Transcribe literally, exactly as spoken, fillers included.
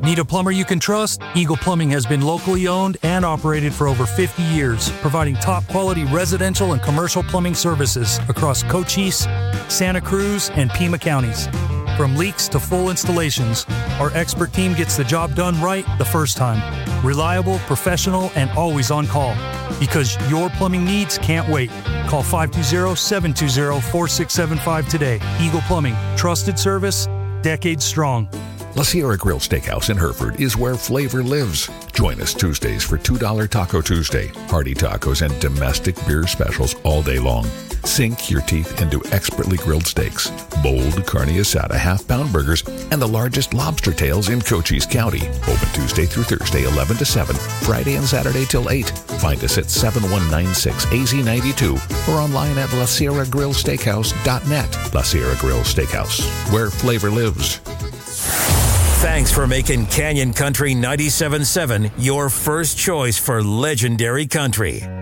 Need a plumber you can trust? Eagle Plumbing has been locally owned and operated for over fifty years, providing top-quality residential and commercial plumbing services across Cochise, Santa Cruz, and Pima counties. From leaks to full installations, our expert team gets the job done right the first time. Reliable, professional, and always on call. Because your plumbing needs can't wait. Call five two zero, seven two zero, four six seven five today. Eagle Plumbing. Trusted service, decades strong. La Sierra Grill Steakhouse in Hereford is where flavor lives. Join us Tuesdays for two dollar Taco Tuesday, hearty tacos, and domestic beer specials all day long. Sink your teeth into expertly grilled steaks, bold carne asada half-pound burgers, and the largest lobster tails in Cochise County. Open Tuesday through Thursday, eleven to seven, Friday and Saturday till eight. Find us at seven one nine six A Z ninety-two or online at la sierra grill steakhouse dot net. La Sierra Grill Steakhouse, where flavor lives. Thanks for making Canyon Country ninety-seven point seven your first choice for legendary country.